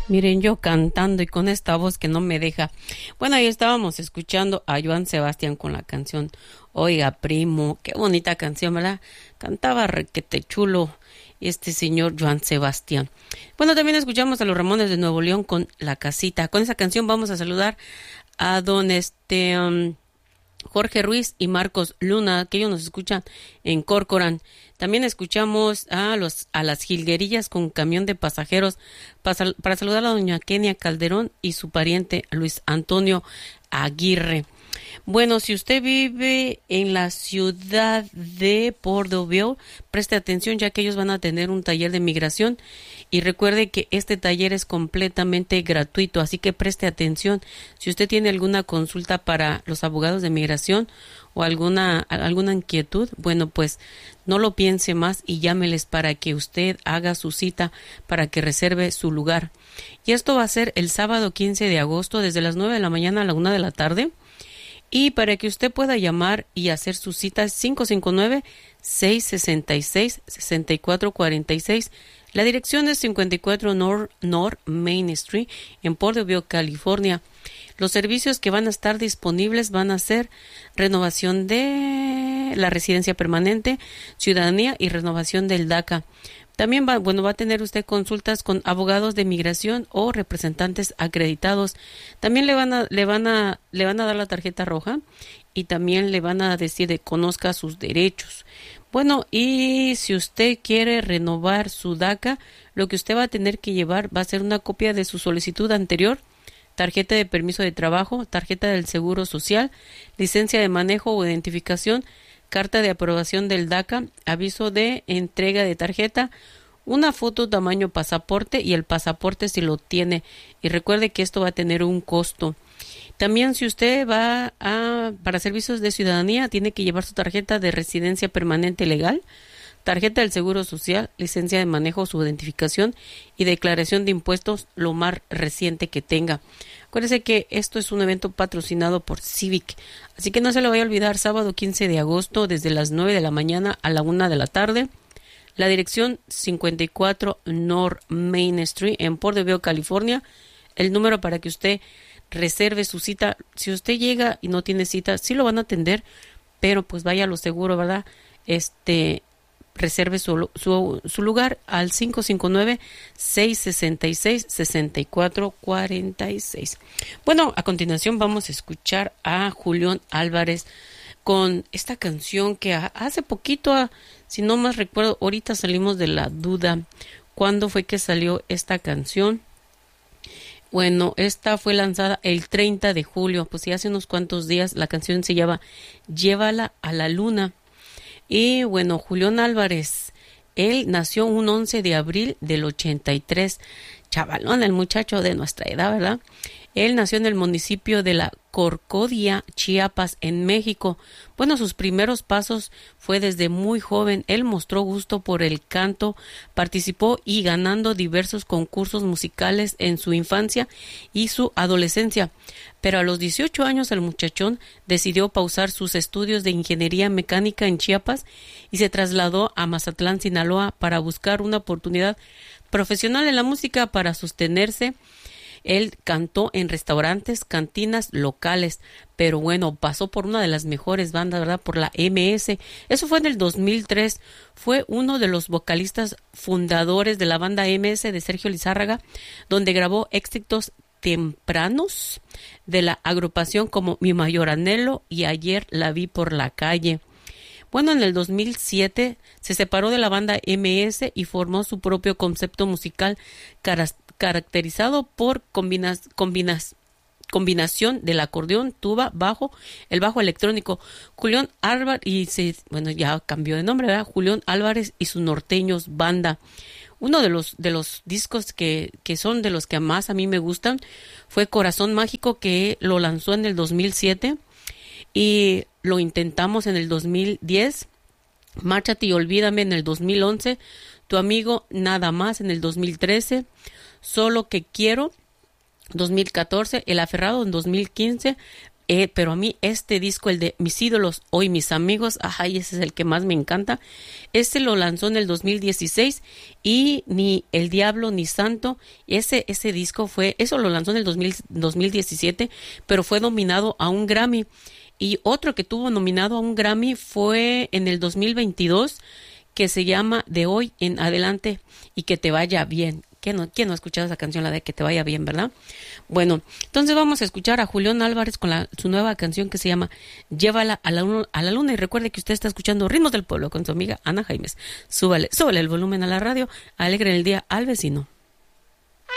Miren, yo cantando y con esta voz que no me deja. Bueno, ahí estábamos escuchando a Joan Sebastián con la canción Oiga, primo. Qué bonita canción, ¿verdad? Cantaba requete chulo este señor Joan Sebastián. Bueno, también escuchamos a los Ramones de Nuevo León con La Casita. Con esa canción vamos a saludar a don Jorge Ruiz y Marcos Luna, que ellos nos escuchan en Corcoran. También escuchamos a las jilguerillas con camión de pasajeros para saludar a doña Kenia Calderón y su pariente Luis Antonio Aguirre. Bueno, si usted vive en la ciudad de Portoviejo, preste atención ya que ellos van a tener un taller de migración y recuerde que este taller es completamente gratuito, así que preste atención. Si usted tiene alguna consulta para los abogados de migración o alguna inquietud, bueno, pues no lo piense más y llámeles para que usted haga su cita, para que reserve su lugar. Y esto va a ser el sábado 15 de agosto desde las 9 de la mañana a la 1 de la tarde. Y para que usted pueda llamar y hacer su cita es 559-666-6446. La dirección es 54 North Main Street en Portoviejo, California. Los servicios que van a estar disponibles van a ser renovación de la residencia permanente, ciudadanía y renovación del DACA. También va a tener usted consultas con abogados de migración o representantes acreditados. También le van a dar la tarjeta roja y también le van a decir de conozca sus derechos. Bueno, y si usted quiere renovar su DACA, lo que usted va a tener que llevar va a ser una copia de su solicitud anterior, tarjeta de permiso de trabajo, tarjeta del Seguro Social, licencia de manejo o identificación, carta de aprobación del DACA, aviso de entrega de tarjeta, una foto tamaño pasaporte y el pasaporte si lo tiene. Y recuerde que esto va a tener un costo. También si usted va para servicios de ciudadanía, tiene que llevar su tarjeta de residencia permanente legal, tarjeta del Seguro Social, licencia de manejo, su identificación y declaración de impuestos lo más reciente que tenga. Acuérdese que esto es un evento patrocinado por Civic, así que no se lo vaya a olvidar, sábado 15 de agosto desde las 9 de la mañana a la 1 de la tarde. La dirección 54 North Main Street en Portoviejo, California. El número para que usted reserve su cita. Si usted llega y no tiene cita, sí lo van a atender, pero pues vaya a lo seguro, ¿verdad? Reserve su lugar al 559-666-6446. Bueno, a continuación vamos a escuchar a Julián Álvarez con esta canción que hace poquito, si no más recuerdo, ahorita salimos de la duda. ¿Cuándo fue que salió esta canción? Bueno, esta fue lanzada el 30 de julio, pues sí, hace unos cuantos días. La canción se llama Llévala a la Luna. Y bueno, Julián Álvarez, él nació un 11 de abril del 83. Chavalón, el muchacho de nuestra edad, ¿verdad? Él nació en el municipio de La Concordia, Chiapas, en México. Bueno, sus primeros pasos fue desde muy joven. Él mostró gusto por el canto, participó y ganando diversos concursos musicales en su infancia y su adolescencia. Pero a los 18 años el muchachón decidió pausar sus estudios de ingeniería mecánica en Chiapas y se trasladó a Mazatlán, Sinaloa, para buscar una oportunidad profesional en la música para sostenerse. Él cantó en restaurantes, cantinas locales, pero bueno, pasó por una de las mejores bandas, ¿verdad? Por la MS. Eso fue en el 2003. Fue uno de los vocalistas fundadores de la banda MS de Sergio Lizárraga, donde grabó éxitos tempranos de la agrupación como Mi Mayor Anhelo y Ayer la vi por la calle. Bueno, en el 2007 se separó de la banda MS y formó su propio concepto musical caracterizado por combinación del acordeón, tuba, bajo, el bajo electrónico. Julián Álvarez, ya cambió de nombre, ¿verdad? Julián Álvarez y sus Norteños Banda. Uno de los discos que son de los que más a mí me gustan fue Corazón Mágico, que lo lanzó en el 2007 y lo intentamos en el 2010. Márchate y olvídame en el 2011. Tu amigo Nada Más en el 2013. Solo que quiero 2014. El Aferrado en 2015. Pero a mí este disco, el de Mis ídolos, hoy mis amigos, ay, ese es el que más me encanta. Este lo lanzó en el 2016 y ni El Diablo ni Santo, ese disco eso lo lanzó en el 2017, pero fue nominado a un Grammy. Y otro que tuvo nominado a un Grammy fue en el 2022, que se llama De hoy en adelante y que te vaya bien. ¿Quién no ha escuchado esa canción, la de que te vaya bien, verdad? Bueno, entonces vamos a escuchar a Julián Álvarez con su nueva canción que se llama Llévala a la luna. Y recuerde que usted está escuchando Ritmos del Pueblo con su amiga Ana Jaimes. Súbale el volumen a la radio, alegre el día al vecino.